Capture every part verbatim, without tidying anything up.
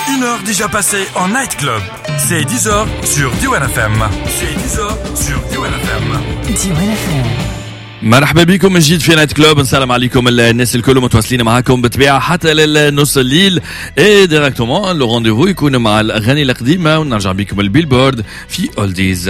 Une heure déjà passée en Night Club. C'est dix heures sur D one F M. C'est dix heures sur D one F M. D one F M. مرحبا بكم من جديد في نايت كلوب. نسلم عليكم الناس الكل متواصلين معاكم بطبيعه حتى للنص الليل. اي ديريكتومون لو رونديفو يكون مع الاغاني القديمه ونرجع بكم البيلبورد في اولديز.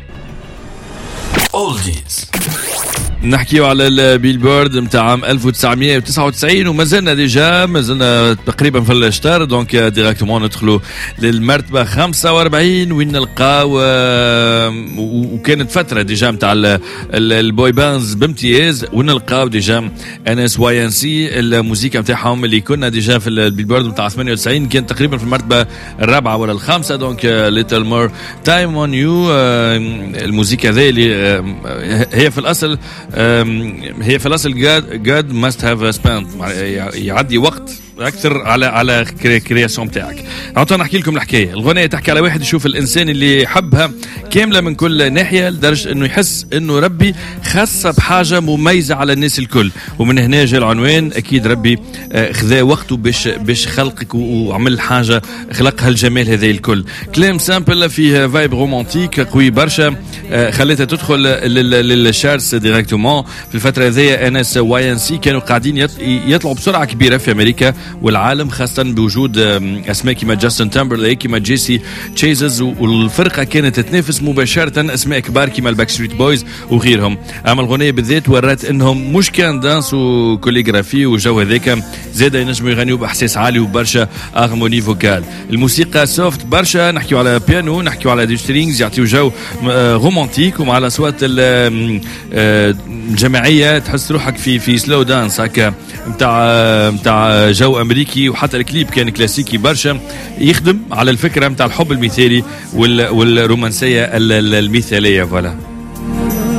Oldies. نحكيو على البيلبورد متاع عام ألف وتسعمية وتسعة وتسعين ومازلنا ديجا مازلنا تقريبا في الاشتار. دونك ديريكتومون ندخلوا للمرتبه خمسة وأربعين وين نلقاو وكانت فتره ديجا متاع البوي بانز بامتياز ونلقاو ديجا ان اس واي ان سي الموسيقى متاعهم اللي كنا ديجا في البيلبورد متاع ثمانية وتسعين كانت تقريبا في المرتبه الرابعه ولا الخامسه. دونك ليتل مور تايم اون يو الموسيقى هذه اللي هي في الاصل هي في الاصل God, God must have spent يعدي وقت اكثر على على كرياسيون تاعك. عطونا نحكي لكم الحكايه. الغنيه تحكي على واحد يشوف الانسان اللي يحبها كامله من كل ناحيه لدرجه انه يحس انه ربي خاصه بحاجه مميزه على الناس الكل. ومن هنا جاء العنوان. اكيد ربي خذا وقته باش باش خلقك وعمل حاجه خلقها الجمال هذا الكل. كلام سامبل فيه فايب رومانتيك قوي برشا خليتها تدخل للشارتس ديريكتومون. في الفتره هذه ان اس واي ان سي كانوا قاعدين يطلعوا بسرعه كبيره في امريكا والعالم خاصة بوجود أسماء كما جاستن تامبرليك كما جيسي تشيزز والفرقة كانت تتنافس مباشرة أسماء كبار كما الباك ستريت بويز وغيرهم. أما الغنية بالذات ورات أنهم مش كان دانس وكوليغرافي وجو هذاك زاد ينجموا يغنيوا بإحساس عالي وبرشا أغموني فوكال. الموسيقى سوفت برشا نحكيو على بيانو نحكيو على دي سترينجز يعطيو جو رومانتيك ومع الأصوات الجماعية تحس روحك في في سلو دانس هكا متاع متاع جو امريكي. وحتى الكليب كان كلاسيكي برشا يخدم على الفكره متاع الحب المثالي والرومانسيه المثاليه. فوالا